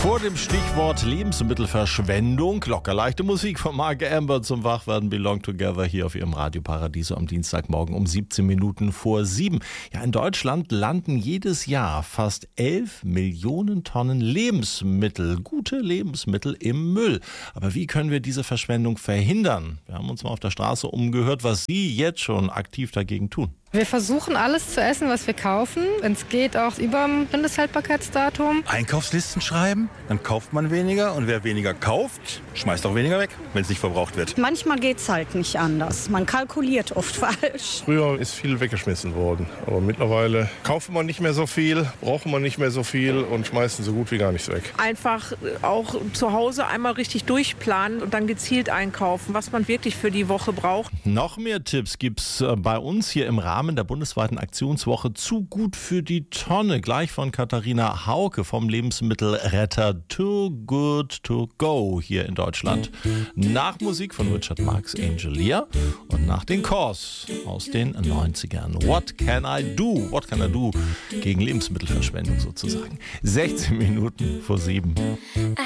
Vor dem Stichwort Lebensmittelverschwendung, locker leichte Musik von Mark Amber zum Wachwerden, Belong Together hier auf Ihrem Radio Paradiso am Dienstagmorgen um 17 Minuten vor 7. Ja, in Deutschland landen jedes Jahr fast 11 Millionen Tonnen Lebensmittel, gute Lebensmittel im Müll. Aber wie können wir diese Verschwendung verhindern? Wir haben uns mal auf der Straße umgehört, was Sie jetzt schon aktiv dagegen tun. Wir versuchen alles zu essen, was wir kaufen. Wenn es geht, auch über dem Mindesthaltbarkeitsdatum. Einkaufslisten schreiben, dann kauft man weniger. Und wer weniger kauft, schmeißt auch weniger weg, wenn es nicht verbraucht wird. Manchmal geht es halt nicht anders. Man kalkuliert oft falsch. Früher ist viel weggeschmissen worden. Aber mittlerweile kaufen wir nicht mehr so viel, brauchen wir nicht mehr so viel und schmeißen so gut wie gar nichts weg. Einfach auch zu Hause einmal richtig durchplanen und dann gezielt einkaufen, was man wirklich für die Woche braucht. Noch mehr Tipps gibt's bei uns hier im Rahmen der bundesweiten Aktionswoche Zu gut für die Tonne. Gleich von Katharina Hauke vom Lebensmittelretter Too Good To Go hier in Deutschland. Nach Musik von Richard Marx Angelia und nach den Cores aus den 90ern. What can I do? What can I do gegen Lebensmittelverschwendung sozusagen. 16 Minuten vor 7.